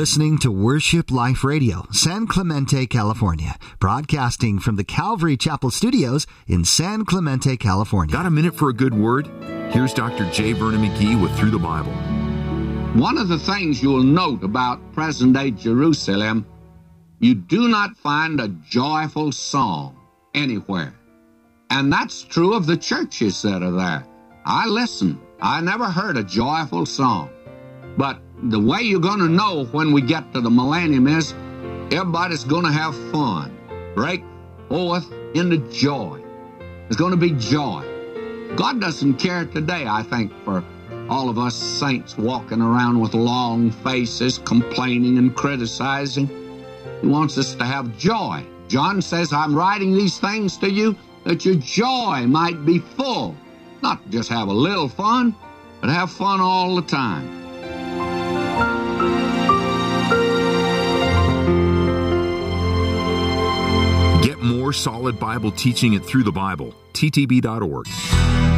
listening to Worship Life Radio, San Clemente, California, broadcasting from the Calvary Chapel Studios in San Clemente, California. Got a minute for a good word? Here's Dr. J. Vernon McGee with Through the Bible. One of the things you'll note about present-day Jerusalem, you do not find a joyful song anywhere. And that's true of the churches that are there. I listened. I never heard a joyful song. But the way you're going to know when we get to the millennium is everybody's going to have fun. Break forth into joy. There's going to be joy. God doesn't care today, I think, for all of us saints walking around with long faces, complaining and criticizing. He wants us to have joy. John says, I'm writing these things to you that your joy might be full. Not just have a little fun, but have fun all the time. Get more solid Bible teaching at Through the Bible, ttb.org.